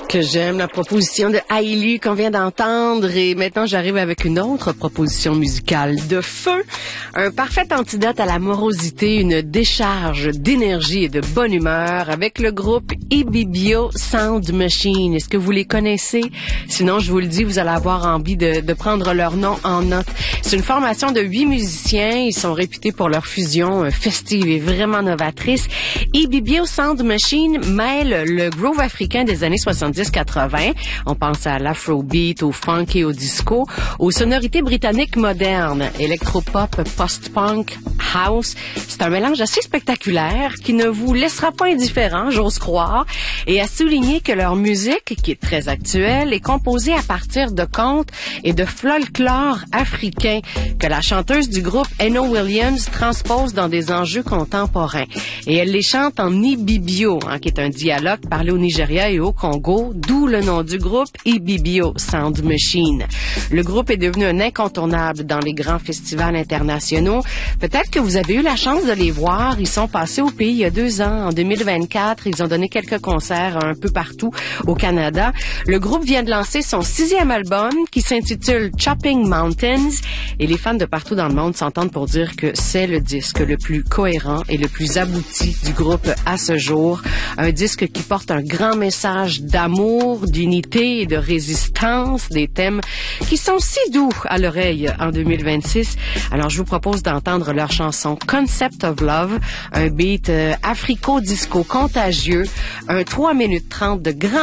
Que j'aime la proposition de Hailey qu'on vient d'entendre et maintenant j'arrive avec une autre proposition musicale de feu. Un parfait antidote à la morosité, une décharge d'énergie et de bonne humeur avec le groupe Ibibio Sound Machine. Est-ce que vous les connaissez? Sinon, je vous le dis, vous allez avoir envie de prendre leur nom en note. C'est une formation de 8 musiciens. Ils sont réputés pour leur fusion festive et vraiment novatrice. Ibibio Sound Machine mêle le groove africain des années 70-80. On pense à l'afrobeat, au funk et au disco, aux sonorités britanniques modernes, électropop, post-punk, house. C'est un mélange assez spectaculaire qui ne vous laissera pas indifférent, j'ose croire, et à souligner que leur musique, qui est très actuelle, est composée à partir de contes et de folklore africain que la chanteuse du groupe Eno Williams transpose dans des enjeux contemporains. Et elle les chante en Ibibio, qui est un dialecte parlé au Nigeria et au Congo, d'où le nom du groupe Ibibio Sound Machine. Le groupe est devenu un incontournable dans les grands festivals internationaux. Peut-être que vous avez eu la chance de les voir. Ils sont passés au pays il y a 2 ans, en 2024. Ils ont donné quelques concerts un peu partout au Canada. Le groupe vient de lancer son 6e album qui s'intitule Chopping Mountains et les fans de partout dans le monde s'entendent pour dire que c'est le disque le plus cohérent et le plus abouti du groupe à ce jour. Un disque qui porte un grand message d'amour, d'unité et de résistance, des thèmes qui sont si doux à l'oreille en 2026. Alors, je vous propose d'entendre leur chanson Concept of Love, un beat africo-disco contagieux, un 3 minutes 30 de grand